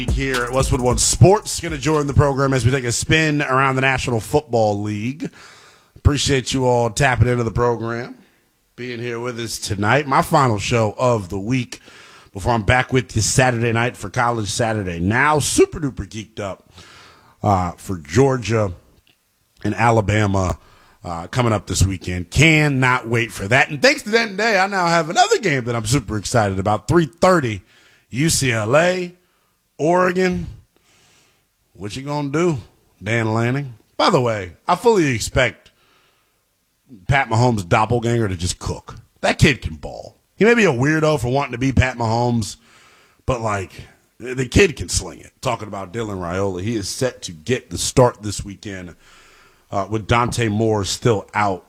Here at Westwood One Sports, going to join the program as we take a spin around the National Football League. Appreciate you all tapping into the program, being here with us tonight. My final show of the week before I'm back with you Saturday night for College Saturday. Now super duper geeked up for Georgia and Alabama coming up this weekend. Cannot wait for that. And thanks to that day, I now have another game that I'm super excited about. 3:30, UCLA. Oregon, what you gonna do, Dan Lanning? By the way, I fully expect Pat Mahomes' doppelganger to just cook. That kid can ball. He may be a weirdo for wanting to be Pat Mahomes, but, the kid can sling it. Talking about Dylan Raiola, he is set to get the start this weekend with Dante Moore still out.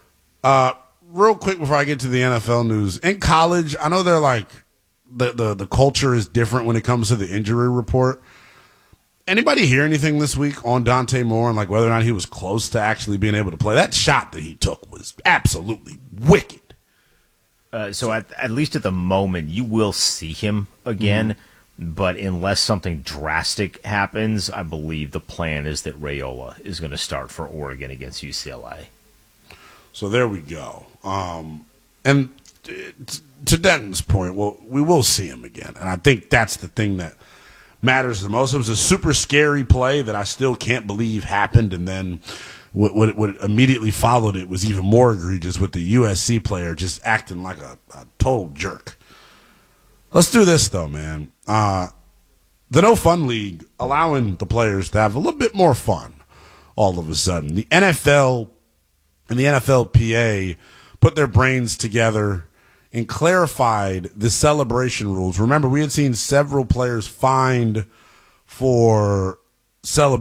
Real quick before I get to the NFL news, in college, I know they're the culture is different when it comes to the injury report. Anybody hear anything this week on Dante Moore and whether or not he was close to actually being able to play? That shot that he took was absolutely wicked. So at least at the moment, you will see him again. Mm-hmm. But unless something drastic happens, I believe the plan is that Raiola is going to start for Oregon against UCLA. So there we go. And to Denton's point, we will see him again. And I think that's the thing that matters the most. It was a super scary play that I still can't believe happened. And then what immediately followed it was even more egregious with the USC player just acting like a total jerk. Let's do this, though, man. The No Fun League allowing the players to have a little bit more fun all of a sudden. The NFL and the NFLPA put their brains together and clarified the celebration rules. Remember, we had seen several players fined for celebrating